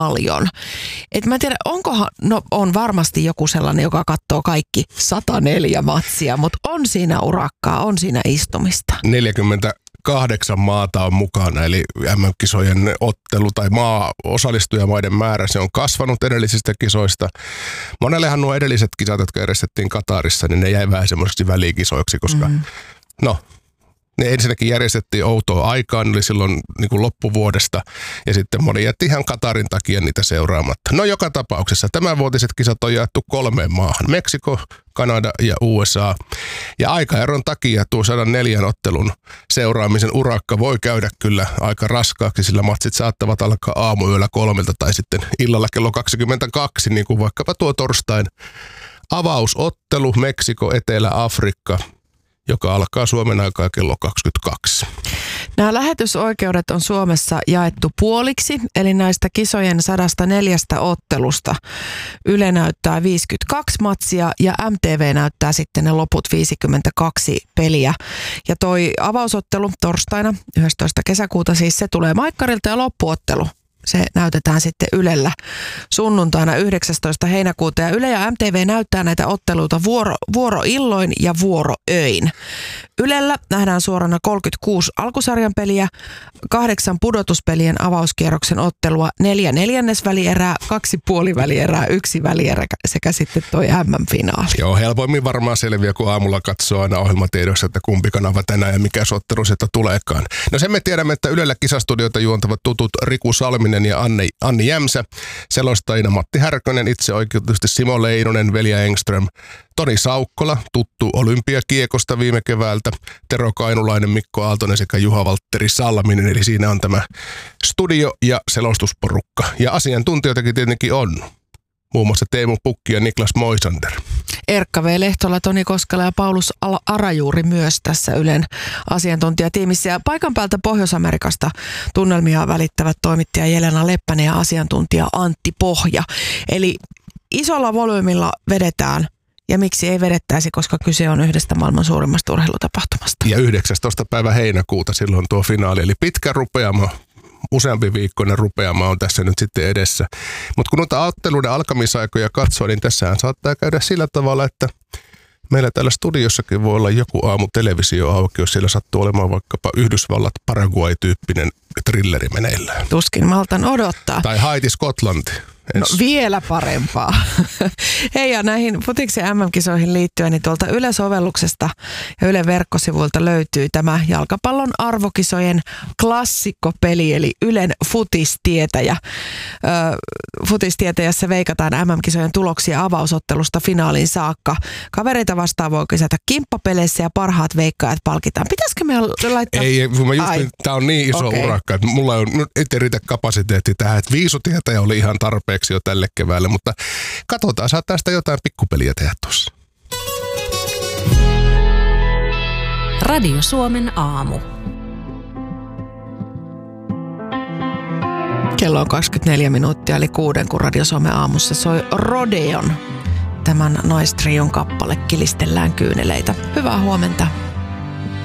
paljon. Et mä en tiedä, on varmasti joku sellainen, joka katsoo kaikki 104 matsia, mutta on siinä urakkaa, on siinä istumista. 48 maata on mukana, eli MM-kisojen ottelu tai osallistujamaiden määrä, se on kasvanut edellisistä kisoista. Monellehan nuo edelliset kisat, jotka järjestettiin Katarissa, niin ne jäi vähän semmoiseksi välikisoiksi, koska ne ensinnäkin järjestettiin outoa aikaan, oli silloin niin kuin loppuvuodesta, ja sitten moni jätti ihan Katarin takia niitä seuraamatta. No joka tapauksessa tämänvuotiset kisat on jaettu 3 maahan, Meksiko, Kanada ja USA. Ja aikaeron takia tuo 104 ottelun seuraamisen urakka voi käydä kyllä aika raskaaksi, sillä matsit saattavat alkaa aamuyöllä 3 tai sitten illalla kello 22, niin kuin vaikkapa tuo torstain avausottelu Meksiko, Etelä-Afrikka, joka alkaa Suomen aikaa kello 22. Nämä lähetysoikeudet on Suomessa jaettu puoliksi, eli näistä kisojen 104 ottelusta Yle näyttää 52 matsia ja MTV näyttää sitten ne loput 52 peliä. Ja toi avausottelu torstaina 11. kesäkuuta siis se tulee Maikkarilta ja loppuottelu. Se näytetään sitten Ylellä sunnuntaina 19. heinäkuuta ja Yle ja MTV näyttää näitä otteluita vuoroilloin ja vuoroöin. Ylellä nähdään suorana 36 alkusarjan peliä, 8 pudotuspelien avauskierroksen ottelua, 4 neljännesvälierää, 2 puolivälierää, 1 välierä sekä sitten toi MM-finaali. Joo, helpoimmin varmaan selviää, kun aamulla katsoo aina ohjelmatiedossa, että kumpi kanava tänään ja mikä ottelu sieltä tuleekaan. No sen me tiedämme, että Ylellä kisastudioita juontavat tutut Riku Salminen ja Anni Jämsä, selostajina Matti Härkönen, itse oikeutusti Simo Leinonen, Velja Engström, Toni Saukkola, tuttu olympiakiekosta viime keväältä, Tero Kainulainen, Mikko Aaltonen sekä Juha-Valtteri Salminen, eli siinä on tämä studio- ja selostusporukka. Ja asiantuntijoitakin tietenkin on, muun muassa Teemu Pukki ja Niklas Moisander. Erkka V. Lehtola, Toni Koskela ja Paulus Arajuuri myös tässä Ylen asiantuntijatiimissä. Ja paikan päältä Pohjois-Amerikasta tunnelmia välittävät toimittaja Jelena Leppänen ja asiantuntija Antti Pohja. Eli isolla volyymilla vedetään. Ja miksi ei vedettäisi, koska kyse on yhdestä maailman suurimmasta urheilutapahtumasta. Ja 19. päivä heinäkuuta silloin tuo finaali, eli pitkä rupeama, useampi viikkoinen rupeama on tässä nyt sitten edessä. Mutta kun noita otteluiden alkamisaikoja katsoo, niin tässähän saattaa käydä sillä tavalla, että meillä täällä studiossakin voi olla joku aamu televisio auki, jos siellä sattuu olemaan vaikkapa Yhdysvallat Paraguay-tyyppinen thrilleri meneillään. Tuskin maltan odottaa. Tai Haiti Skotlanti. No, vielä parempaa. Hei, ja näihin futiksen MM-kisoihin liittyen, niin tuolta Yle-sovelluksesta ja Ylen verkkosivuilta löytyy tämä jalkapallon arvokisojen klassikkopeli, eli Ylen futistietäjä. Futistietäjässä veikataan MM-kisojen tuloksia avausottelusta finaaliin saakka. Kavereita vastaan voi kisätä kimppapeleissä ja parhaat veikkaajat palkitaan. Pitäisikö me laittaa? Ei, tämä on niin iso urakka, että mulla on nyt ei riitä kapasiteetti tähän, että viisutietäjä oli ihan tarpeeksi jo tälle keväälle, mutta katsotaan, saattaa sitä jotain pikkupeliä tehdä tuossa. Radio Suomen aamu. Kello on 24 minuuttia, eli 6, kun Radio Suomen aamussa soi Rodeon. Tämän naistrion kappale Kilistellään kyyneleitä. Hyvää huomenta.